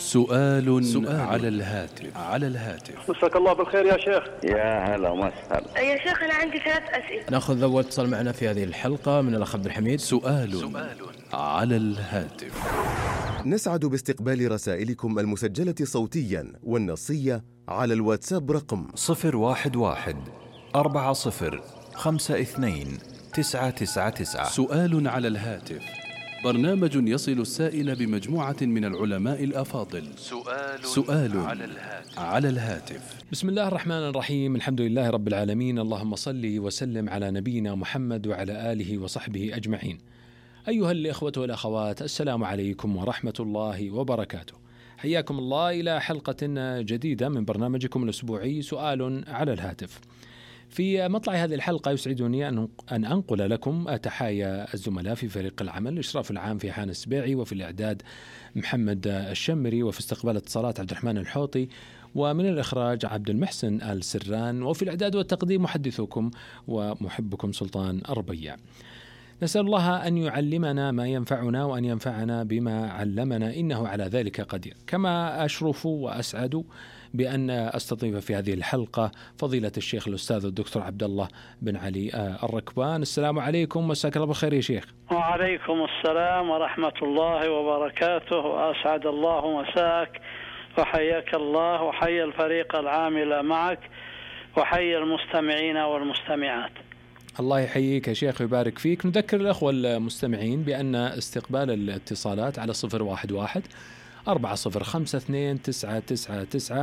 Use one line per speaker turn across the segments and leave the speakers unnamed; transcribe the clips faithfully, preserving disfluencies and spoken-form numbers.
سؤال, سؤال على الهاتف على الهاتف
مساك الله بالخير يا شيخ.
يا هلا وسهلا
يا شيخ أنا عندي ثلاث أسئلة.
نأخذ أول اتصال معنا في هذه الحلقة من الأخ عبد الحميد.
سؤال, سؤال على الهاتف.
نسعد باستقبال رسائلكم المسجلة صوتيا والنصية على الواتساب رقم
صفر واحد واحد أربعة صفر خمسة اثنين تسعة تسعة تسعة.
سؤال على الهاتف، برنامج يصل السائل بمجموعة من العلماء الأفاضل. سؤال, سؤال على الهاتف. على الهاتف.
بسم الله الرحمن الرحيم، الحمد لله رب العالمين، اللهم صل وسلم على نبينا محمد وعلى آله وصحبه أجمعين. أيها الإخوة والأخوات، السلام عليكم ورحمة الله وبركاته. حياكم الله إلى حلقة جديدة من برنامجكم الأسبوعي سؤال على الهاتف. في مطلع هذه الحلقة يسعدني أن أنقل لكم تحايا الزملاء في فريق العمل، الإشراف العام في حان السبيعي، وفي الإعداد محمد الشمري، وفي استقبال اتصالات عبد الرحمن الحوطي، ومن الإخراج عبد المحسن آل سران، وفي الإعداد والتقديم محدثكم ومحبكم سلطان الربيع. نسأل الله أن يعلمنا ما ينفعنا وأن ينفعنا بما علمنا، إنه على ذلك قدير. كما أشرف وأسعد بأن أستضيف في هذه الحلقة فضيلة الشيخ الأستاذ الدكتور عبد الله بن علي الركبان. السلام عليكم، مساك الله بالخير يا شيخ.
وعليكم السلام ورحمة الله وبركاته، وأسعد الله مساك، وحياك الله، وحيا الفريق العامل معك، وحيا المستمعين والمستمعات.
الله يحييك يا شيخ ويبارك فيك. نذكر الأخوة المستمعين بأن استقبال الاتصالات على صفر واحد واحد أربعة صفر خمسة اثنين تسعة تسعة تسعة،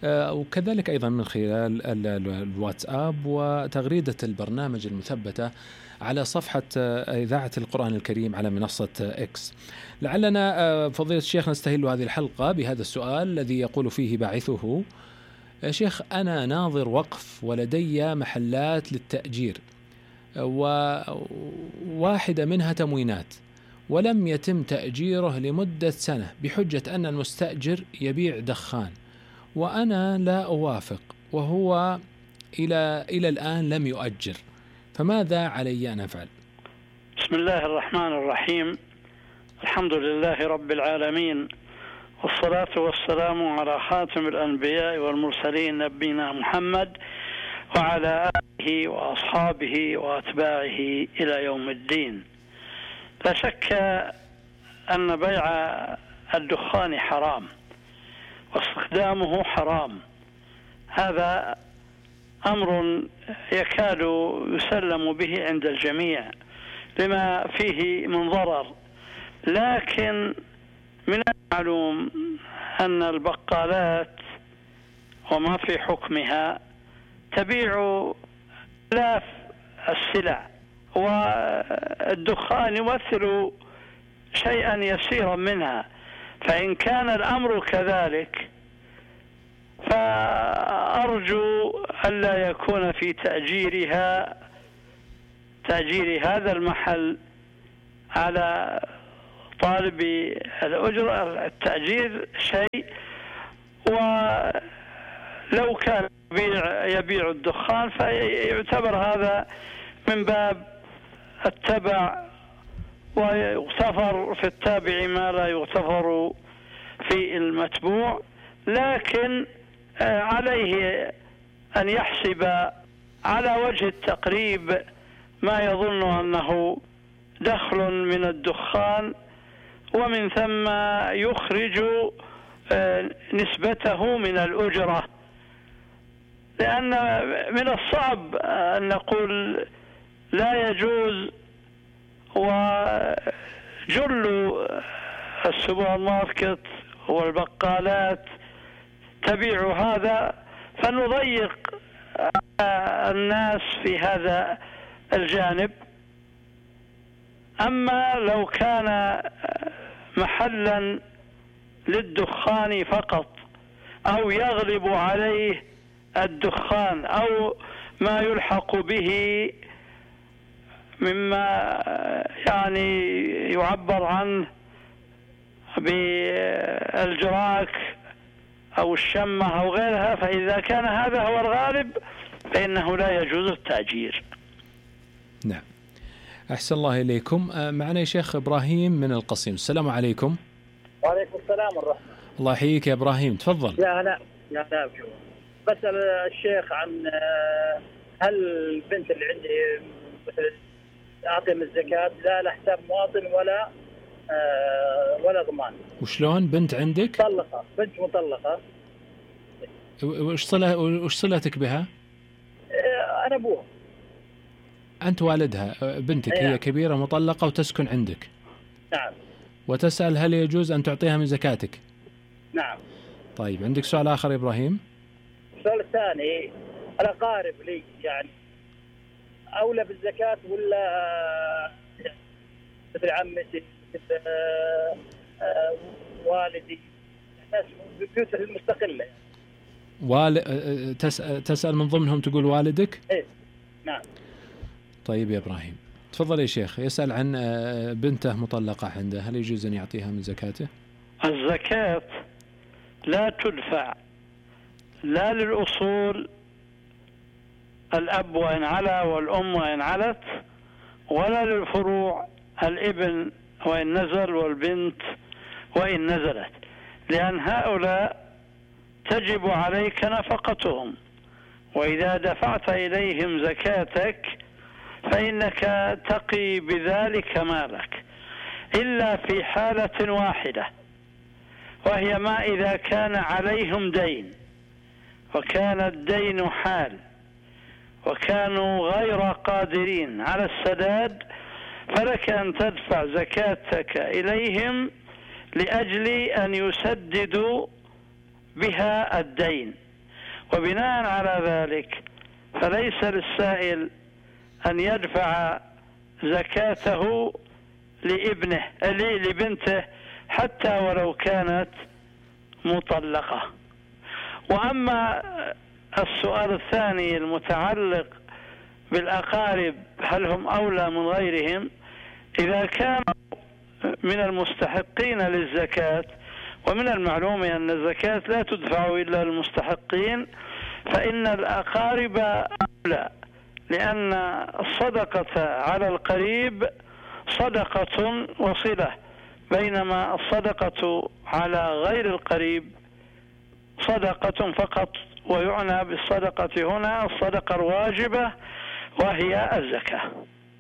وكذلك أيضا من خلال الواتساب وتغريدة البرنامج المثبتة على صفحة إذاعة القرآن الكريم على منصة إكس. لعلنا فضيلة الشيخ نستهل هذه الحلقة بهذا السؤال الذي يقول فيه باعثه: يا شيخ، أنا ناظر وقف ولدي محلات للتأجير، وواحدة منها تموينات، ولم يتم تأجيره لمدة سنة بحجة أن المستأجر يبيع دخان، وأنا لا أوافق، وهو إلى إلى الآن لم يؤجر، فماذا علي أن أفعل؟
بسم الله الرحمن الرحيم، الحمد لله رب العالمين، والصلاة والسلام على خاتم الأنبياء والمرسلين نبينا محمد وعلى آله وأصحابه وأتباعه إلى يوم الدين. لا شك أن بيع الدخان حرام واستخدامه حرام، هذا أمر يكاد يسلم به عند الجميع لما فيه من ضرر، لكن من المعلوم أن البقالات وما في حكمها تبيع آلاف السلع، والدخان يمثل شيئا يسيرا منها، فإن كان الأمر كذلك فأرجو ألا يكون في تأجيرها تأجير هذا المحل على طالب الأجرة التأجير شيء، ولو كان يبيع, يبيع الدخان فيعتبر هذا من باب التبع، ويغتفر في التابع ما لا يغتفر في المتبوع، لكن عليه أن يحسب على وجه التقريب ما يظن أنه دخل من الدخان، ومن ثم يخرج نسبته من الأجرة، لأن من الصعب أن نقول لا يجوز، وجل السوبر ماركت والبقالات تبيع هذا، فنضيق الناس في هذا الجانب. أما لو كان محلا للدخان فقط، أو يغلب عليه الدخان أو ما يلحق به مما يعني يعبر عنه بالجراك أو الشمة أو غيرها، فإذا كان هذا هو الغالب فإنه لا يجوز التأجير.
نعم، أحسن الله إليكم. معنا شيخ إبراهيم من القصيم. السلام عليكم.
وعليكم السلام ورحمة الله.
الله يحييك يا إبراهيم، تفضل.
يا هلا يا هلا بشو. بسأل الشيخ عن هل البنت اللي عندي مثل أعطي من الزكاة لا لا حساب مواطن ولا ولا ضمان.
وشلون بنت عندك؟
مطلقة، بنت مطلقة.
وش صلة وش صلتك بها؟
أنا أبوها.
أنت والدها، بنتك هي
نعم.
كبيرة مطلقة وتسكن عندك.
نعم.
وتسأل هل يجوز أن تعطيها من زكاتك؟
نعم.
طيب عندك سؤال آخر يا إبراهيم؟
السؤال الثاني، الأقارب لي يعني أولى بالزكاة ولا مثل عمتي مثل والدي ناس بيوت المستقلة؟
وال... تسأل... تسأل من ضمنهم تقول والدك؟
إيه نعم.
طيب يا إبراهيم، تفضل يا شيخ. يسأل عن بنته مطلقة عنده، هل يجوز أن يعطيها من زكاته؟
الزكاة لا تدفع لا للأصول الأب وإن علا والأم وإن علت، ولا للفروع الابن وإن نزل والبنت وإن نزلت، لأن هؤلاء تجب عليك نفقتهم، وإذا دفعت إليهم زكاتك فإنك تقي بذلك مالك، إلا في حالة واحدة، وهي ما إذا كان عليهم دين وكان الدين حال وكانوا غير قادرين على السداد، فلك أن تدفع زكاتك إليهم لأجل أن يسددوا بها الدين. وبناء على ذلك فليس للسائل أن يدفع زكاته لابنه لبنته حتى ولو كانت مطلقة. وأما السؤال الثاني المتعلق بالأقارب هل هم أولى من غيرهم، إذا كانوا من المستحقين للزكاة، ومن المعلوم أن الزكاة لا تدفع إلا للمستحقين، فإن الأقارب أولى، لأن الصدقة على القريب صدقة وصلة، بينما الصدقة على غير القريب صدقة فقط، ويعنى بالصدقة هنا الصدقة الواجبة وهي الزكاة.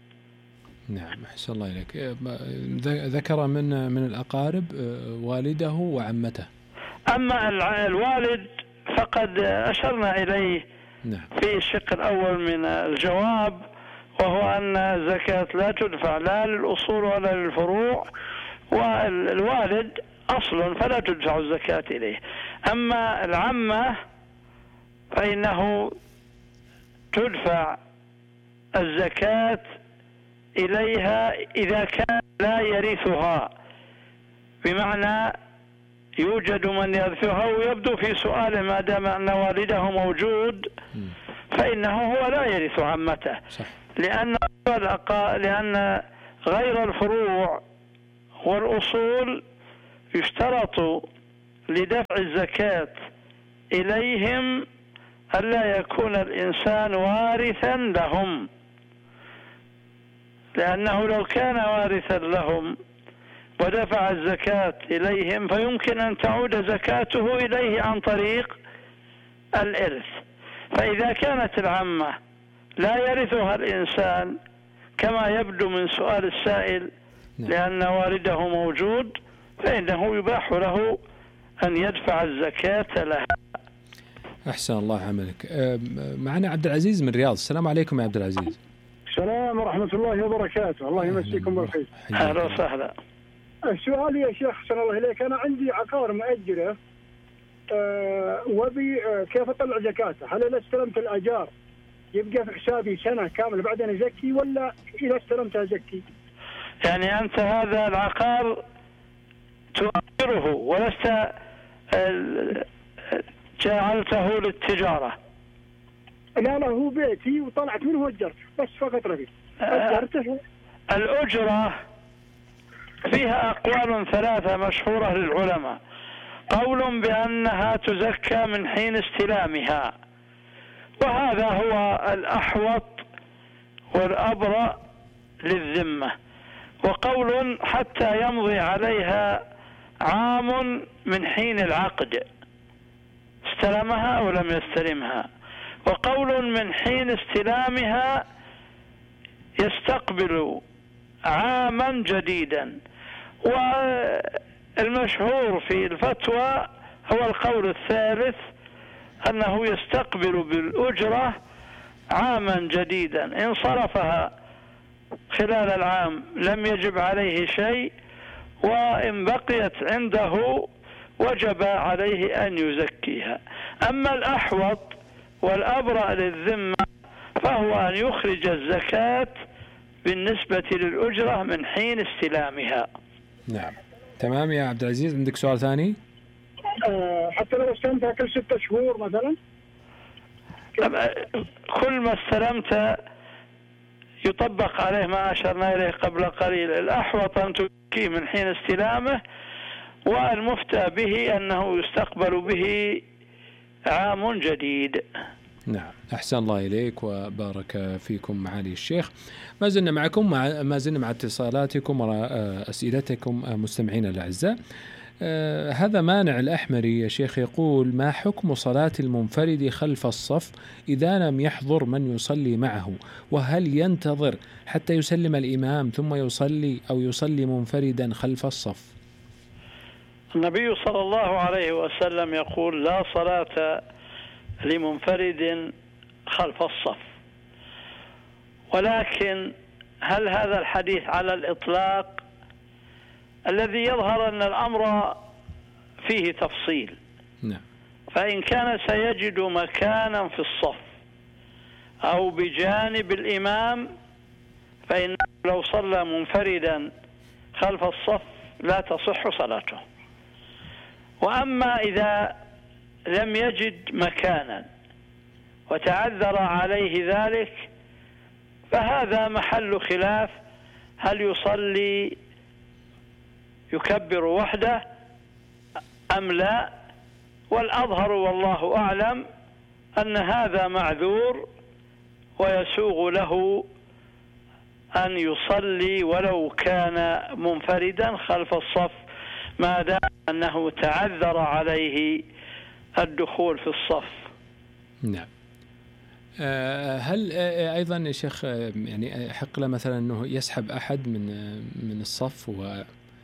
نعم، أحسن الله إليك. ذكر من من الأقارب والده وعمته.
أما الوالد فقد أشرنا إليه
نعم.
في الشق الأول من الجواب، وهو أن الزكاة لا تدفع لا للأصول ولا للفروع، والوالد أصل فلا تدفع الزكاة إليه. أما العمة فإنه تدفع الزكاة إليها إذا كان لا يرثها، بمعنى يوجد من يرثها، ويبدو في سؤاله ما دام أن والده موجود فإنه هو لا يرث عمته، لأن لأن غير الفروع والأصول يشترط لدفع الزكاة إليهم ألا يكون الإنسان وارثا لهم، لأنه لو كان وارثا لهم ودفع الزكاة إليهم فيمكن أن تعود زكاته إليه عن طريق الإرث. فإذا كانت العمة لا يرثها الإنسان كما يبدو من سؤال السائل لأن والده موجود، فإنه يباح له أن يدفع الزكاة لها.
أحسن الله عملك. معنا عبد العزيز من الرياض. السلام عليكم يا عبد العزيز.
السلام ورحمة الله وبركاته. الله يمسيكم بالخير.
أهلا وسهلا.
السؤال يا شيخ أحسن الله إليك، أنا عندي عقار مأجرة أه وبي أه كيف أطلع زكاته؟ هل إذا استلمت الأجار يبقى في حسابي سنة كاملة بعدين أزكي، ولا إذا استلمتها أزكي؟
يعني أنت هذا العقار تؤجره ولست جعلته للتجارة؟
لا لا، هو بيتي وطلعت منه وأجرته بس فقط ربي أجرته.
الأجرة فيها أقوال ثلاثة مشهورة للعلماء. قول بأنها تزكى من حين استلامها، وهذا هو الأحوط والأبرأ للذمة، وقول حتى يمضي عليها عام من حين العقد، استلمها أو لم يستلمها، وقول من حين استلامها يستقبل عاما جديدا. والمشهور في الفتوى هو القول الثالث، أنه يستقبل بالأجرة عاما جديدا، إن صرفها خلال العام لم يجب عليه شيء، وإن بقيت عنده وجب عليه أن يزكيها. أما الأحوط والأبرأ للذمة فهو أن يخرج الزكاة بالنسبة للأجرة من حين استلامها.
نعم تمام. يا عبد العزيز عندك سؤال ثاني؟
أه حتى لو استلمتها كل ستة شهور مثلا؟
كل ما استلمت يطبق عليه ما أشرنا إليه قبل قليل. الأحوط أن تزكيه من حين استلامه، والمفتى به أنه يستقبل به عام جديد.
نعم أحسن الله إليك وبارك فيكم معالي الشيخ. ما زلنا معكم مع ما زلنا مع اتصالاتكم وأسئلتكم مستمعينا الأعزاء. آه هذا مانع الأحمري يا شيخ يقول: ما حكم صلاة المنفرد خلف الصف إذا لم يحضر من يصلي معه، وهل ينتظر حتى يسلم الإمام ثم يصلي أو يصلي منفردا خلف الصف؟
النبي صلى الله عليه وسلم يقول: لا صلاة لمنفرد خلف الصف. ولكن هل هذا الحديث على الإطلاق؟ الذي يظهر أن الأمر فيه تفصيل.
نعم.
فإن كان سيجد مكانا في الصف أو بجانب الإمام فإنه لو صلى منفردا خلف الصف لا تصح صلاته. وأما إذا لم يجد مكانا وتعذر عليه ذلك فهذا محل خلاف، هل يصلي يكبر وحده أم لا؟ والأظهر والله أعلم أن هذا معذور ويسوغ له أن يصلي ولو كان منفردا خلف الصف ما دام أنه تعذر عليه الدخول في الصف.
نعم. هل أيضا يا شيخ يعني حق له مثلا أنه يسحب أحد من من الصف و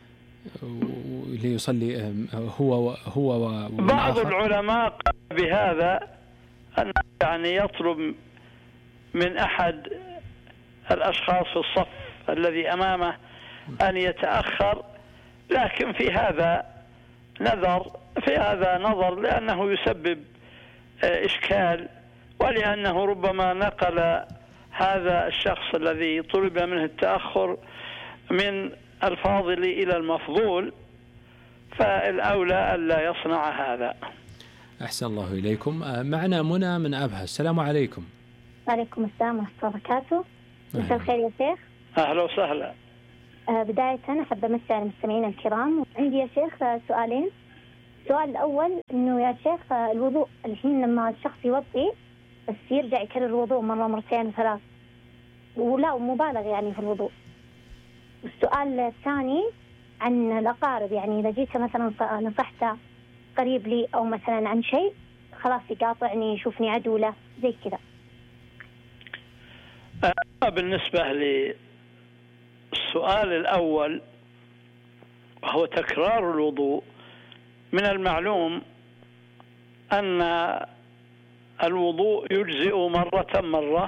ليصلي هو هو
بعض العلماء قال بهذا أن يعني يطلب من أحد الأشخاص في الصف الذي أمامه أن يتأخر، لكن في هذا نظر في هذا نظر لأنه يسبب إشكال، ولأنه ربما نقل هذا الشخص الذي طلب منه التأخر من الفاضل إلى المفضول، فالأولى ألا يصنع هذا.
أحسن الله إليكم. معنا منى من أبها. السلام عليكم.
وعليكم السلام ورحمة الله وبركاته. مساء الخير يا شيخ.
أهلا وسهلا.
آه بداية أحب أمسي على المستمعين الكرام. عندي يا شيخ سؤالين. السؤال الأول إنه يا شيخ الوضوء الحين لما الشخص يوضي بس يرجع يكرر الوضوء مرة مرتين ثلاث ولا مبالغ يعني في الوضوء. السؤال الثاني عن الأقارب، يعني إذا جيت مثلا نصحت قريب لي أو مثلا عن شيء خلاص يقاطعني يشوفني عدو له زي كذا.
بالنسبة للسؤال الأول وهو تكرار الوضوء، من المعلوم أن الوضوء يجزئ مرة مرة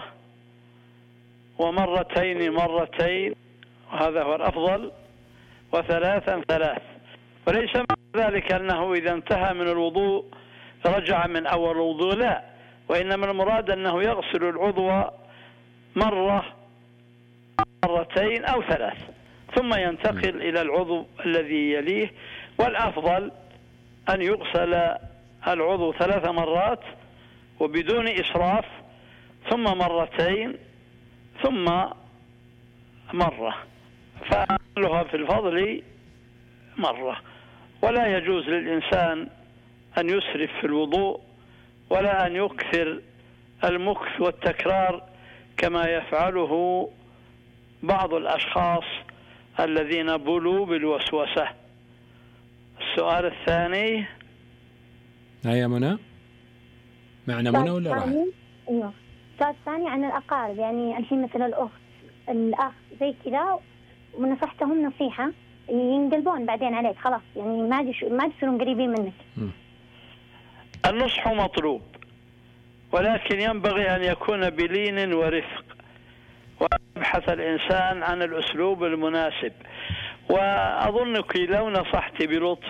ومرتين مرتين، وهذا هو الأفضل، وثلاثا ثلاث، وليس معنى ذلك أنه إذا انتهى من الوضوء رجع من أول الوضوء، لا، وإنما المراد أنه يغسل العضو مرة مرتين أو ثلاث ثم ينتقل إلى العضو الذي يليه، والأفضل أن يغسل العضو ثلاث مرات وبدون إسراف، ثم مرتين ثم مرة، فأقلها في الفضل مرة. ولا يجوز للإنسان أن يسرف في الوضوء ولا أن يكثر المكث والتكرار كما يفعله بعض الأشخاص الذين بلوا بالوسوسة. السؤال الثاني.
هيا منى، معنا منى ولا راح؟
ايوه. السؤال الثاني عن الأقارب، يعني الحين مثل الأخت الأخ زي كذا ونصحتهم نصيحة ينقلبون بعدين عليك خلاص، يعني ما عاد ما عاد يصيرون قريبين منك.
م.
النصح مطلوب، ولكن ينبغي أن يكون بلين ورفق، ويبحث الإنسان عن الأسلوب المناسب. وأظنك لو نصحت بلطف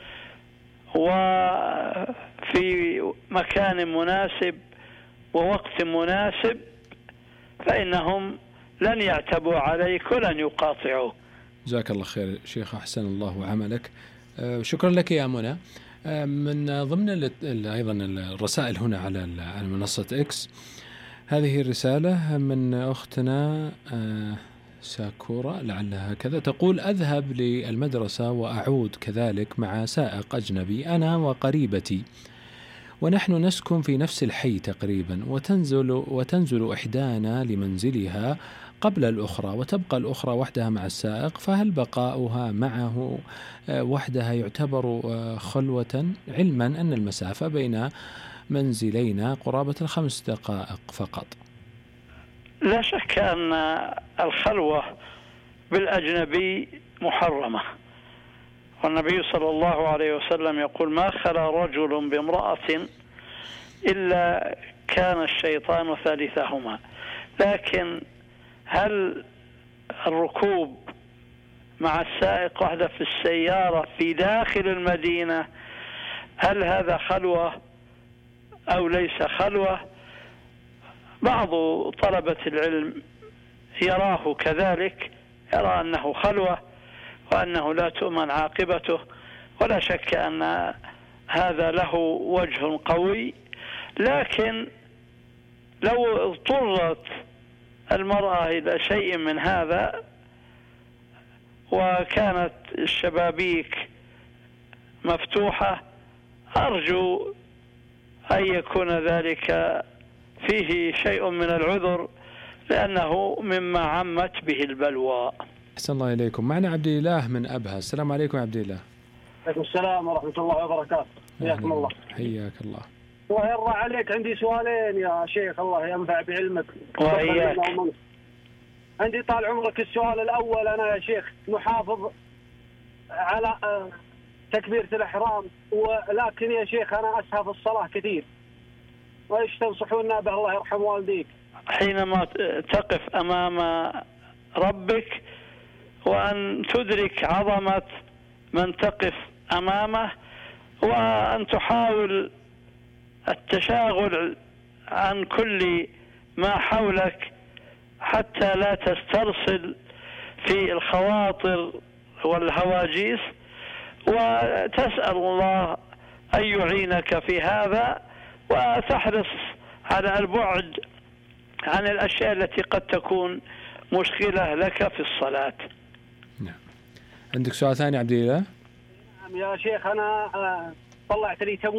وفي مكان مناسب ووقت مناسب فإنهم لن يعتبوا عليك ولن يقاطعوك.
جزاك الله خير شيخ، أحسن الله عملك. أه شكرا لك يا منى. أه من ضمن أيضا الرسائل هنا على منصة إكس، هذه الرسالة من أختنا أه ساكورا لعلها كذا، تقول: أذهب للمدرسة وأعود كذلك مع سائق أجنبي أنا وقريبتي، ونحن نسكن في نفس الحي تقريبا، وتنزل, وتنزل إحدانا لمنزلها قبل الأخرى وتبقى الأخرى وحدها مع السائق، فهل بقاؤها معه وحدها يعتبر خلوة، علما أن المسافة بين منزلينا قرابة الخمس دقائق فقط؟
لا شك أن الخلوة بالأجنبي محرمة، والنبي صلى الله عليه وسلم يقول: ما خلا رجل بامرأة إلا كان الشيطان ثالثهما. لكن هل الركوب مع السائق وحده في السيارة في داخل المدينة هل هذا خلوة أو ليس خلوة؟ بعض طلبة العلم يراه كذلك، يرى أنه خلوة وأنه لا تؤمن عاقبته، ولا شك أن هذا له وجه قوي. لكن لو اضطرت المرأة إلى شيء من هذا وكانت الشبابيك مفتوحة، أرجو أن يكون ذلك فيه شيء من العذر، لأنه مما عمت به البلوى.
أحسن الله إليكم. معنا عبد الله من أبها. السلام عليكم عبد الله.
عليكم السلام ورحمة الله وبركاته. حياكم الله.
حياك الله.
الله يرضى عليك، عندي سؤالين يا شيخ، الله ينفع بعلمك.
وإياك.
عندي طال عمرك السؤال الأول، أنا يا شيخ محافظ على تكبيرة الإحرام، ولكن يا شيخ أنا أسهى في الصلاة كثير، وإيش تنصحونا به الله يرحم والديك؟
حينما تقف أمام ربك وأن تدرك عظمة من تقف أمامه، وأن تحاول التشاغل عن كل ما حولك حتى لا تسترسل في الخواطر والهواجيس، وتسأل الله أن يعينك في هذا، وتحرص على البعد عن الأشياء التي قد تكون مشكلة لك في الصلاة.
نعم. عندك سؤال ثاني عبد الله؟
نعم يا شيخ، أنا طلعت لي